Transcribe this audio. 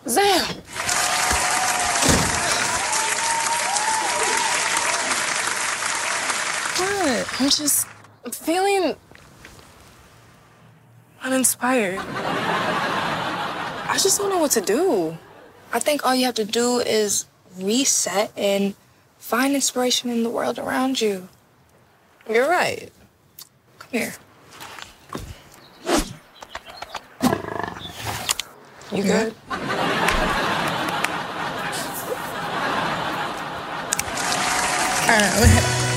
Zam! What? I'm just feeling uninspired. I just don't know what to do. I think all you have to do is reset and find inspiration in the world around you. You're right. Come here. You good? All right,